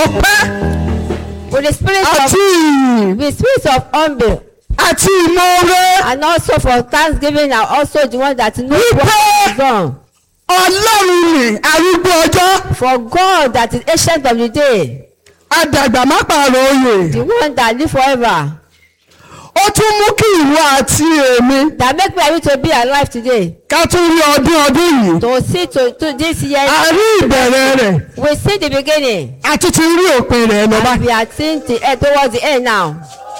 ọpẹ́ with the spirit àti ìyìn with spirit of humble àti ìmoore. and also for thanksgiving and also the one that knows Wípé what is done. Ọlọ́run ni arúgbó ọjọ́. For God that is ancient of the day, Àdàgbà má pààrọ̀ oyè. the one that live forever, Ó tún mú kí ìwọ àti èmi that make me able to be alive today, ká tún rí ọdún yìí. to see to this year. A rí ìbẹ̀rẹ̀ rẹ̀. We see the beginning A tún ti rí òpin rẹ̀ lọ and báyìí. we are seeing the end towards the end now.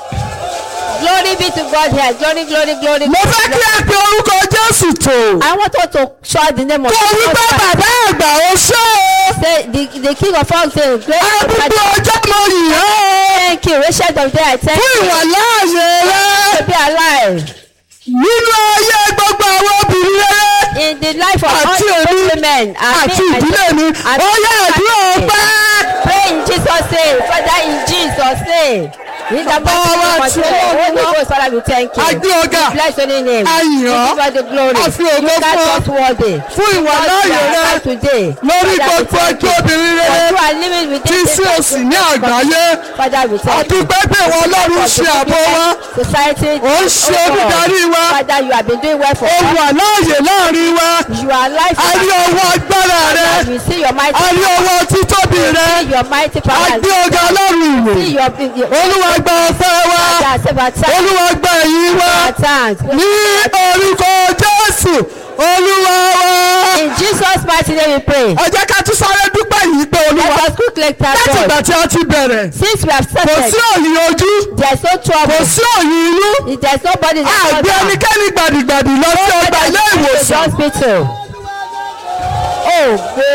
Glory be to God here. Glory, glory, glory. Mo fẹ́ kí a pe orúkọ Jésù tó. I want us to shout the name of Kò wí pé bàbá àgbà ó ṣé o. Say the king of all things, great Arúgbó ọjọ́ mo yìn ọ́. thank you, ancient of day, I thank Fún you ìwà láàyè rẹ̀. to be alive Nínú ayé gbogbo àwọn obìnrin rere. in the life of Àti all èmi the women àti ìdílé mi. Ó yẹ àdúrà ọpẹ́. pray in Jesus' name, Father, in Jesus' name. In the mighty name of Jesus, Holy Ghost, Father, we thank you. Agbé ọ̀gá. Bless your name. A yìn We ọ́. give you the glory. A fi ògo You are fún ọ. trustworthy. Fún ìwà láàyè rẹ̀. Today. Lórí Father, we gbogbo thank ẹgbẹ́ you. obìnrin For rere. you are living with Tí sí òsì ní àgbáyé. Father, we thank you. Àdúgbò pé ìwọ Ọlọ́run ṣe àbò wa. Society. Ó ń ṣe olùdarí wa. Father, you have been doing well for Ó us. wà láàyè láàrin wa. You are alive. A rí ọwọ́ agbára rẹ̀. We see your mighty. A rí ọwọ́ títóbi rẹ̀. See your mighty power. Agbé ọ̀gá Ọlọ́run ìwò. See your. Olúwa gba ọpẹ́ wa. Olúwa gba ìyìn wa. Thanks. Ní orúkọ Jésù Olúwa wa. In Jesus' mighty name we pray. Ẹ jẹ́ ká tún sáré dúpẹ́ yìí pé Olúwa. Let us quickly thank Láti ìgbà God. tí a ti bẹ̀rẹ̀. Since we have Kò started, sí òyìn ojú. there is no Kò trouble. sí òyìn inú. There is nobody that Àgbẹ̀ ẹnikẹ́ni gbàdìgbàdì lọ sí ọgbà ilé to the ìwòsàn. hospital. Oh,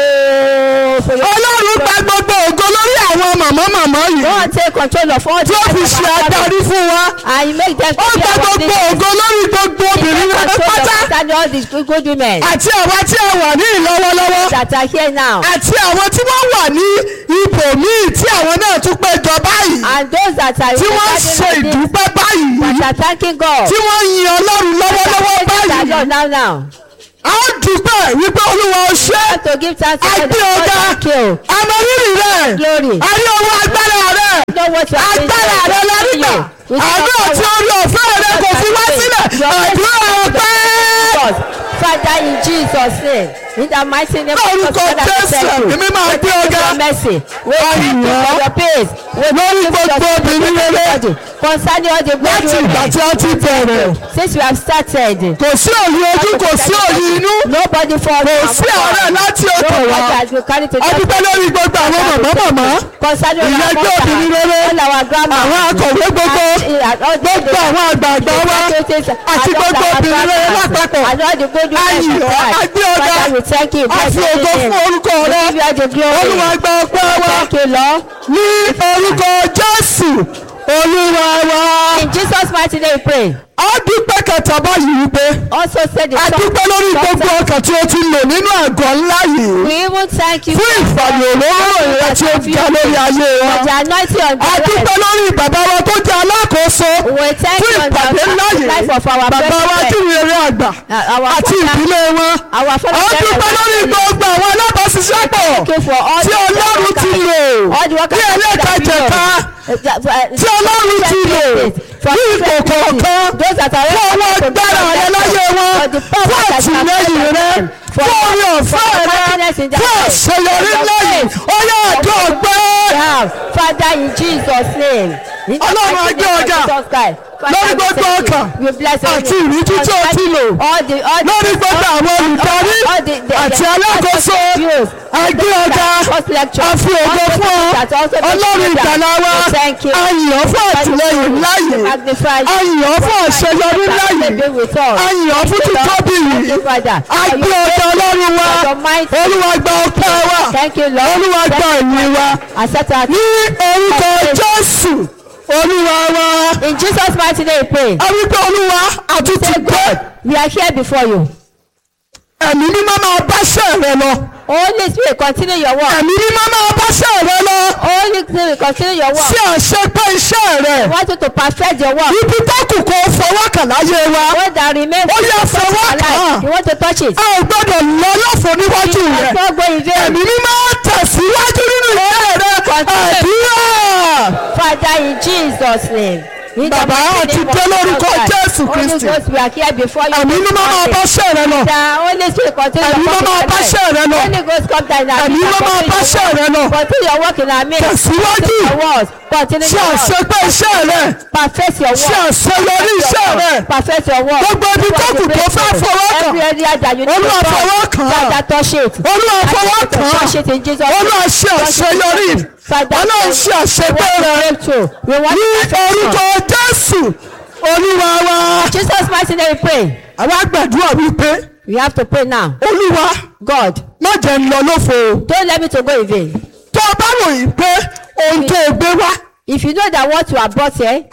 go for your. Ọlọ́run gba gbogbo ògo lórí àwọn màmá yìí. God take control of all Tí ó fi ṣe adarí fún wa. and you make them Ó gba gbogbo ògo lórí gbogbo obìnrin rẹ̀ pátá. and all these good women Àti àwa tí a wà ní ìlọ́wọ́lọ́wọ́. that are here now Àti àwọn tí wọ́n wà ní ibòmíì tí àwọn náà tún péjọ báyìí. and those that are Tí wọ́n ṣe ìdúpẹ́ báyìí. that are thanking God. Tí wọ́n yin Ọlọ́run lọ́wọ́lọ́wọ́ báyìí. Now. A ó dúpẹ́ wípé Olúwa ó ṣe. To give thanks to Agbé God. ọ̀gá. Thank you. Àmọ́ rírì rẹ̀. Glory. A rí owó agbára rẹ̀. You know what you are doing. Agbára rẹ̀ la rí gbà. Àdúrà tí orí ọ̀fẹ́ rẹ̀ kò fi wá sílẹ̀. Àdúrà ọpẹ́. Father, in Jesus' name, in the mighty name of Lórúkọ Jésù, èmi máa gbé ọ̀gá. mercy. We thank you for your peace. We Lórí gbogbo obìnrin rere. Concerning all the good Láti ìgbà tí a ti bẹ̀rẹ̀. since we have started, Kò sí òyìn ojú, kò sí òyìn inú. nobody for Kò sí àárẹ̀ láti òkè wá. A dúpẹ́ lórí gbogbo àwọn màmá. concerning Ìyẹn our gbé obìnrin rere. all our grandma, Àwọn akọ̀wé gbogbo. Gbogbo àwọn àgbààgbà wa. Àti gbogbo obìnrin rere lápapọ̀. and all the good women Ayọ̀, of Christ. agbé ọ̀gá. Father, we thank you. A Bless fi your ògo name. fún orúkọ rẹ̀. Give you the glory. Olúwa gba ọpẹ́ wa. Thank you, Lord. Ní orúkọ Jésù Olúwa wa. In Jesus' mighty name we pray. A dúpẹ́ kẹta báyìí wípé. Also said the A dúpẹ́ lórí gbogbo ọkàn tí o ti lò nínú àgọ́ ńlá yìí. we even thank you Fún ìfàmì òróró rẹ̀ tí ó ga lórí ayé wa. for the anointing on A the dúpẹ́ lórí bàbá wa tó jẹ́ alákòóso. We thank Fún you on ìpàdé ńlá the yìí. life of our Bàbá wa president. tí ìrere àgbà. Our Àti father, ìdílé wọn. our A father, dúpẹ́ lórí gbogbo àwọn alábàáṣiṣẹ́pọ̀. thank you for all Tí Ọlọ́run ti lò. all the workers Bí ẹlẹ́kàjẹ̀ka. Tí Ọlọ́run ti lò. Ní ipò kọ̀ọ̀kan. those that are Fún ọwọ́ agbára rẹ láyé wọn. Fún àtìlẹ́yìn rẹ. Fún orí ọ̀fẹ́ rẹ. Fún àṣeyọrí lẹ́yìn. Ó yẹ àjọ ọgbẹ́. Father, in Jesus' name. In the Ọlọ́run mighty agbé name of ọjà. Jesus Christ. Father, Lórí we gbogbo thank you. ọkàn. We bless your Àti name. ìríjú tí o ti lò. Lórí gbogbo àwọn olùdarí àti alákòóso. Agbé ọjà. A fi ògo fún ọ. Ọlọ́run ìgbàlà wa. A yìn ọ́ fún àtìlẹ́yìn láyè. A yìn ọ́ fún àṣeyọrí láyè. A yìn ọ́ fún títóbi yìí. Agbé ọjà Ọlọ́run wa. Olúwa gba ọpẹ́ wa. Olúwa gba ìyìn wa. Ní orúkọ Jésù Olúwa wa. In Jesus' mighty name we pray. A wí pé Olúwa àtúntì gbé. We are here before you. Ẹ̀mí mímọ́ máa báṣẹ́ rẹ lọ. Holy Spirit, continue your work. Ẹ̀mí mímọ́ máa báṣẹ́ rẹ lọ. Holy Spirit, continue your work. Sí àṣepé iṣẹ́ rẹ. I want you to perfect your work. Ibi tó kù kó fọwọ́ kàn láyé wa. What that remains Ó yá fọwọ́ kàn. you want to touch it. A ò gbọ́dọ̀ lọ lọ́fọ̀ níwájú You rẹ̀. must not go in vain. Ẹ̀mí mímọ́ tẹ̀síwájú nínú iṣẹ́ rẹ. Àdúrà Father, in Jesus' name. Bàbá àti dé lórúkọ Jésù Kristi. Ẹ̀mí ló máa bá ṣẹ́ rẹ lọ. Ẹ̀mí ló máa bá ṣẹ́ rẹ lọ. Ẹ̀mí ló máa bá ṣẹ́ rẹ lọ. Tẹ̀síwájú. Ṣé àṣepé iṣẹ́ rẹ? Ṣé àṣeyọrí iṣẹ́ rẹ? Gbogbo ibi tó kù tó fẹ́ fọwọ́ kàn. Olúwa fọwọ́ kàn. Olúwa fọwọ́ kàn. Olúwa ṣe àṣeyọrí. Ọlọ́run ṣe àṣepé rẹ. Ní orúkọ Jésù Olúwa wa. Jesus mighty name we pray. Àwa gbàdúrà wípé. We have to pray now. Olúwa. God. Má jẹ́ n lọ lófo. Don't let me to go in vain. Tó o bá ròyìn pé ohun tó o gbé wá. If you know that what you have brought here.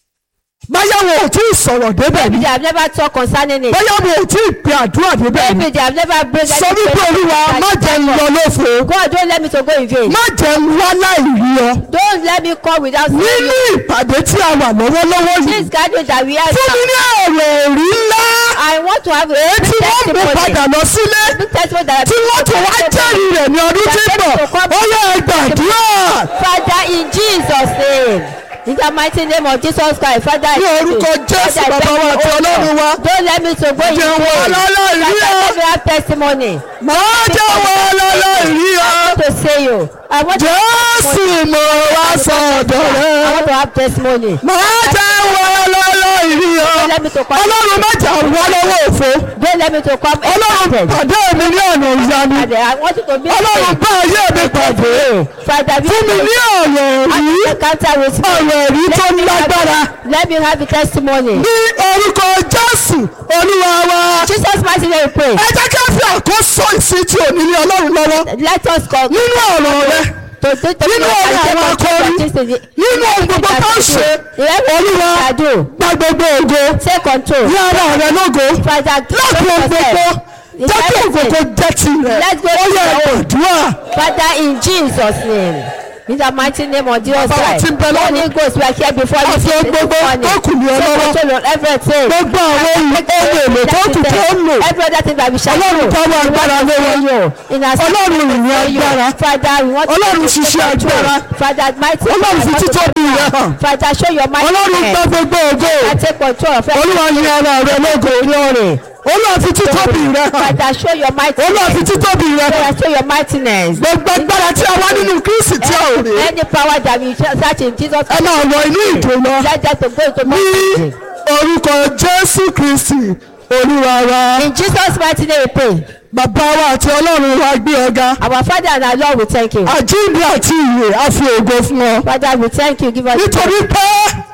Báyọ̀ wo ò tí ì sọ̀rọ̀ débẹ̀ ni. Maybe they have never talked concerning it. Báyọ̀ wo ò tí ì pe àdúrà débẹ̀ ni. Maybe they have never bring sọ wípé Olúwa má jẹ́ n lọ lófo. God, don't let me to go in vain. Má jẹ́ n wá láì rí ọ. Don't let me come without seeing you. Nínú ìpàdé tí a wà lọ́wọ́lọ́wọ́ yìí. This gathering that we are. Fún mi ní ọ̀rọ̀ èrí ńlá. I want to have a èyí tí wọ́n gbé padà lọ sílé. Tí wọ́n tó wá jẹ́rìí rẹ̀ ní ọdún tí ń bọ̀. Ó yẹ gbàdúrà. Father, in Jesus' name. In the mighty name of Jesus Christ, Father, ní orúkọ Jésù bàbá wa àti Ọlọ́run wa. Don't let me to go in vain. Jẹ́ wọ́n lọ́lọ́ ìrí ọ. Let me have testimony. Màá jẹ́ wọ́n lọ́lọ́ ìrí ọ. I want to say you. I want to Jésù mo wá sọ̀dọ̀ rẹ. I want to have testimony. Màá jẹ́ wọ́n lọ́lọ́ ìrí ọ. Don't let me to come. Ọlọ́run má jà wá lọ́wọ́ òfo. Don't let me to come. Ọlọ́run pàdé mi ní ọ̀nà ìyanu. I want you to be. Ọlọ́run bá ayé mi pàdé. Father, fún mi ní ọ̀rọ̀ ẹ̀rí. Encounter with me. Ọ̀rọ̀ ẹ̀rí tó lágbára. Let me have a testimony. Ní orúkọ Jésù Olúwa wa. Jesus mighty name we pray. Ẹ jẹ́ ká fi àkóso ìsìn tí ò ní ní Ọlọ́run lọ́wọ́. Let us go. Nínú ọ̀rọ̀ rẹ. Nínú ọ̀rọ̀ àwọn akọrin. Nínú ohun gbogbo tó ń ṣe. Olúwa gba gbogbo ògo. Take control. Ní ara rẹ lógo. Father, láti ohun gbogbo. Jẹ́ kí ògo kó jẹ́ tirẹ̀. Let's go. Ó yẹ àdúrà. Father, in Jesus' name. In the mighty name of Jesus Christ. Holy Ghost, we are here before you this morning. Take control of everything. Gbogbo àwọn ohun èlò tó kù tó ń lò. Every other thing that we shall do. Ọlọ́run ká wá agbára lọ́wọ́. Ọlọ́run ìwọ agbára. Father, we want to Ọlọ́run ṣiṣẹ́ agbára. Father, mighty. Ọlọ́run fi títóbi rẹ̀ hàn. Father, show your mighty. Ọlọ́run gbá gbogbo ògo. Take control of everything. Olúwa yin ara rẹ lógo. Glory. Olúwa fi títóbi rẹ̀ hàn. Father, show your mighty. Olúwa fi títóbi rẹ̀ hàn. Father, show your mightiness. Gbogbo agbára tí a wá nínú Kristi tí a ò rí. Any power that we search in Jesus. Ẹ máa wọ inú ìdè lọ. Let us to go into ní orúkọ Jésù Kristi Olúwa wa. In Jesus' mighty name we pray. Bàbá wa àti Ọlọ́run wa gbé ọ̀gá. Our Father and our Lord, we thank you. Àjíǹde àti ìyè a fi ògo fún ọ. Father, we thank you. Give us. Nítorí pé.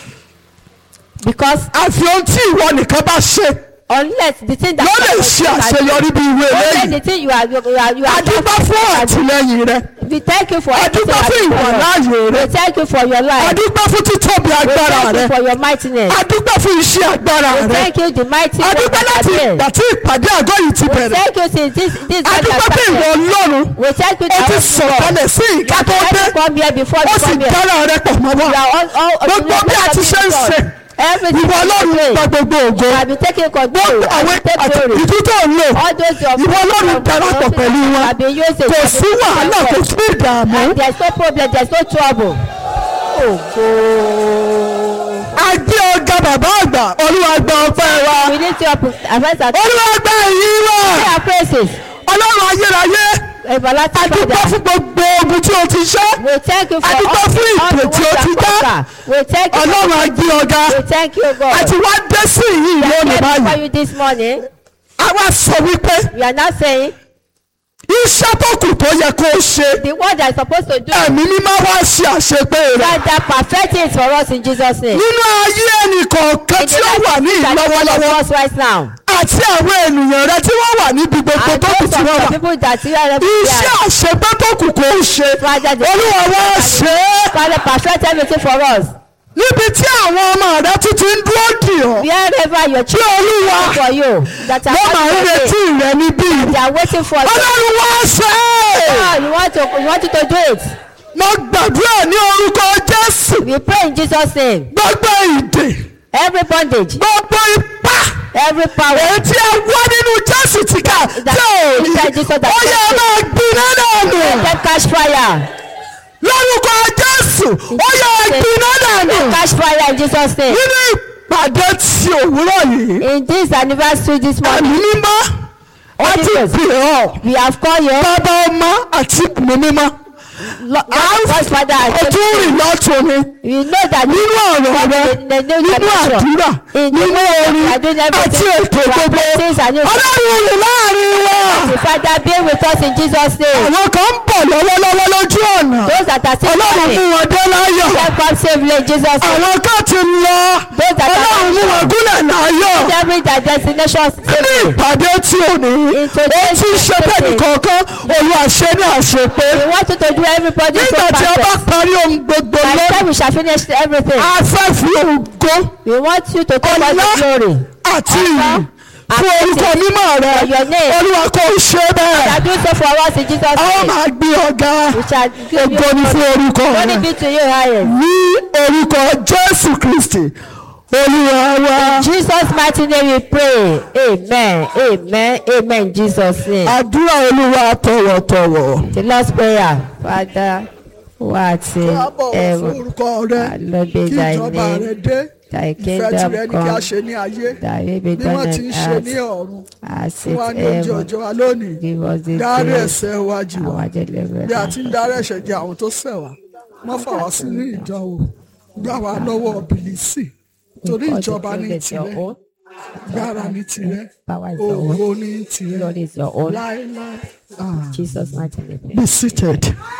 Because. A fi ohun tí ìwọ nìkan bá ṣe. Unless the thing that. Ló lè ṣe àṣeyọrí bí ìwé eléyìí. Unless the thing you are. Adúgbò fún àtìlẹ́yìn rẹ. We thank you for everything. Adúgbò fún ìwàláàyè rẹ. We thank you for your life. Adúgbò fún títóbi agbára rẹ. We thank you for your mightiness. Adúgbò fún iṣẹ́ agbára rẹ. We thank you the mightiness. Adúgbò láti ìgbà tí ìpàdé àgọ́ yìí ti bẹ̀rẹ̀. We thank you since this. Adúgbò fún ìwọ Ọlọ́run. We thank you. Ó ti sọ̀kalẹ̀ sí ìka tó dé. Ó sì dára rẹ pọ̀ mọ́ wa. Gbogbo bí a ti ṣe ń ṣe. Ìwọ Ọlọ́run gba gbogbo ògo. Gbogbo àwọn ìdí tó ń lò. Ìwọ Ọlọ́run darapọ̀ pẹ̀lú wọn. Kò sí wàhálà, kò sí ìdààmú. There is no problem, there is no trouble. A gbé ọ̀gá bàbá àgbà. Olúwa gba ọpẹ́ wa. We need to advance. Olúwa gba ìyìn wa. Ọlọ́run ayérayé. Adúpẹ́ fún gbogbo ogun tí o ti ṣẹ́. Adúpẹ́ fún ìpè tí o ti dá. Ọlọ́run á gbé ọ̀gá. Àti wá dé sí ìyìn lónìí báyìí. Àwa sọ wípé. We are now saying. Iṣẹ́ tó kù tó yẹ kó o ṣe. The one that is supposed to do. Ẹ̀mí mímọ́ wá ṣe àṣepé rẹ̀. Father, perfect it for us in Jesus' name. Nínú ayé ẹnìkọ̀ọ̀kan tí ó wà ní ìlọ́wọ́lọ́wọ́. Àti àwọn ènìyàn rẹ tí wọ́n wà níbi gbogbo tó kù tí wọ́n wà. Iṣẹ́ àṣepé tó kù kó o ṣe. Olúwa wá ṣe é. Father, perfect everything for us. Níbi tí àwọn ọmọ rẹ tún ti ń dúró dì ọ́. Wherever your children are for you. Wọ́n máa ń retí rẹ níbí. They are waiting for you. Ọlọ́run wá ṣe é. You want you to do it. Mo gbàdúrà ní orúkọ Jésù. We pray in Jesus' name. Gbogbo ìdè. Every bondage. Gbogbo ipá. Every power. Èyí tí a wá nínú Jésù ti ká. Tí ò rí. Ó yẹ máa gbiná náà nù. Let them catch fire. Lórúkọ lórúkọ Jésù ó yẹ ìpinnu dànù. Catch fire in Jesus' name. Nínú ìpàdé tí òwúrọ̀ yìí. In this anniversary this Ẹ̀mí morning. mímọ́ wọ́n ti pè ọ́. We have called you. Bàbá ọmọ àti ẹ̀mí mímọ́. God's Father and O tún rìn lọ́tún ni. you know that Nínú ọ̀rọ̀ rẹ, nínú àdúrà, nínú orin àti ètò gbogbo. Ọlọ́run rìn láàrin wa. the Father be with us in Jesus' name. Àwọn kan ń bọ̀ lọ́wọ́lọ́wọ́ lójú ọ̀nà. Those that are still Ọlọ́run mú coming. wọn dé láyọ̀. Help come safely in Jesus' name. Àwọn kan ti lọ. Those that Ọlọ́run mú wọn are gúnlẹ̀ láyọ̀. every their destination Ní safely. ìpàdé tí ò ní. Ó ti ṣe bẹ́ẹ̀ nìkankan. Olúwa ṣe ní àṣepé. We want you to do everybody so Nígbà tí a bá perfect. parí ohun gbogbo By the lọ, time we shall finish everything, a fẹ́ fi ògo we want you to take all the glory. àti ìyìn fún orúkọ mímọ́ rẹ. For your name. Olúwa kò ṣe bẹ́ẹ̀. Shall do so for us in Jesus' A ó name. máa gbé ọ̀gá. We shall give you Ògo ni fún orúkọ glory rẹ. be to you highest. Ní orúkọ Jésù Kristi, Olúwa wa. In Jesus' mighty name we pray. Amen. Amen. Amen. In Jesus' name. Àdúrà Olúwa tọ̀wọ̀tọ̀wọ̀. The Lord's prayer. Father, who art in Kábọ̀ fún heaven, orúkọ rẹ. hallowed be Kí thy ìjọba name. rẹ dé. Thy Ìfẹ́ kingdom tirẹ̀ ni kí a come. ṣe ní ayé. Thy will be Bí done wọ́n ti ń ṣe on ní earth ọ̀run. as Fún it wa ní oúnjẹ heaven. òjò wa lónìí. Give us this Dárí day ẹ̀ṣẹ̀ wa jì wá. our Bí a deliverance. ti ń dárí ẹ̀ṣẹ̀ jẹ àwọn tó ṣẹ̀ wá. Má fà wá sínú ìdánwò. Gbà wá lọ́wọ́ bìlísì. Torí ìjọba ní tirẹ̀. Gbára ní tirẹ̀. Power is your own. Ògo ní tirẹ̀. Lord is your own. Láéláé. Jesus' mighty name. Be seated.